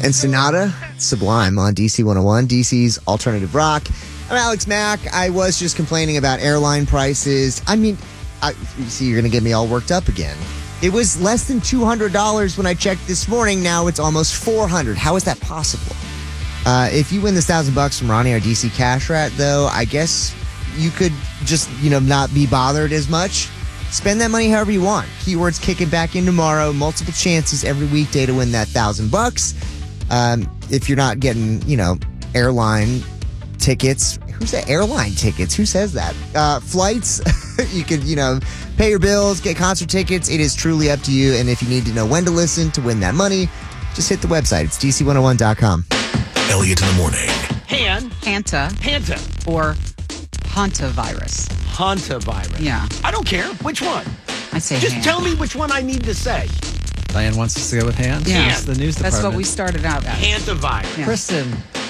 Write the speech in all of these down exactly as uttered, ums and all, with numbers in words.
and Sonata, Sublime on D C one oh one, D C's Alternative Rock. I'm Alex Mack. I was just complaining about airline prices. I mean, I, you see, you're going to get me all worked up again. It was less than two hundred dollars when I checked this morning. Now it's almost four hundred dollars. How is that possible? Uh, if you win this thousand bucks from Ronnie, our D C Cash Rat, though, I guess you could just, you know, not be bothered as much. Spend that money however you want. Keywords kicking back in tomorrow. Multiple chances every weekday to win that thousand bucks. Um, if you're not getting, you know, airline tickets. Who's that? Airline tickets? Who says that? Uh, flights. You could, you know, pay your bills, get concert tickets. It is truly up to you. And if you need to know when to listen to win that money, just hit the website. It's D C one oh one dot com. Elliot in the morning. Han. Hanta. Hanta. Or hantavirus. Hantavirus. Yeah. I don't care. Which one? I say Just Han. tell me which one I need to say. Diane wants us to go with Han. Yeah. It's the news department. That's what we started out at. Hantavirus. Yeah. Kristen.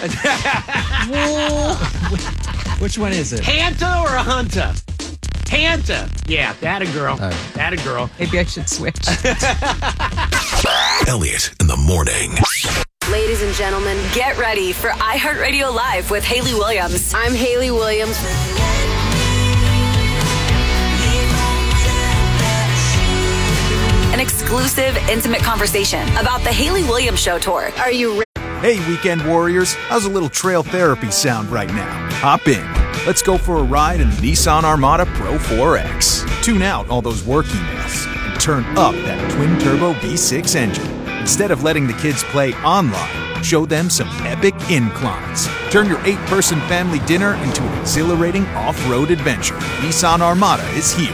Which one is it? Hanta or a Hunta? Hanta. Yeah, that a girl. Oh. That a girl. Maybe I should switch. Elliot in the morning. Ladies and gentlemen, get ready for iHeartRadio Live with Haley Williams. I'm Haley Williams. An exclusive, intimate conversation about the Haley Williams Show tour. Are you ready? Hey, weekend warriors. How's a little trail therapy sound right now? Hop in. Let's go for a ride in the Nissan Armada Pro four X. Tune out all those work emails and turn up that twin-turbo V six engine. Instead of letting the kids play online, show them some epic inclines. Turn your eight-person family dinner into an exhilarating off-road adventure. Nissan Armada is here.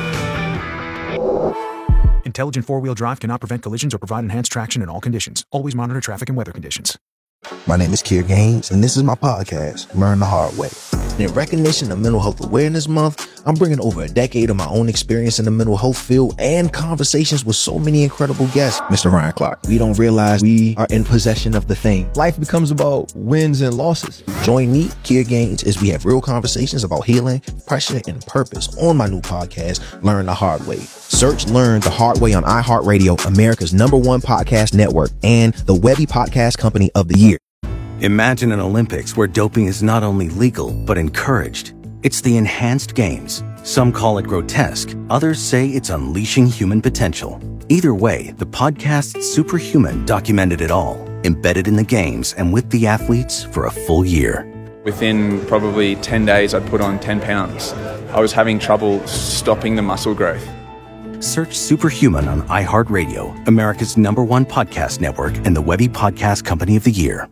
Intelligent four-wheel drive cannot prevent collisions or provide enhanced traction in all conditions. Always monitor traffic and weather conditions. My name is Kier Gaines, and this is my podcast, Learn the Hard Way. In recognition of Mental Health Awareness Month, I'm bringing over a decade of my own experience in the mental health field and conversations with so many incredible guests. Mister Ryan Clark, we don't realize we are in possession of the thing. Life becomes about wins and losses. Join me, Kier Gaines, as we have real conversations about healing, pressure, and purpose on my new podcast, Learn the Hard Way. Search Learn the Hard Way on iHeartRadio, America's number one podcast network, and the Webby Podcast Company of the Year. Imagine an Olympics where doping is not only legal, but encouraged. It's the Enhanced Games. Some call it grotesque. Others say it's unleashing human potential. Either way, the podcast Superhuman documented it all, embedded in the games and with the athletes for a full year. Within probably ten days, I'd put on ten pounds. I was having trouble stopping the muscle growth. Search Superhuman on iHeartRadio, America's number one podcast network, and the Webby Podcast Company of the Year.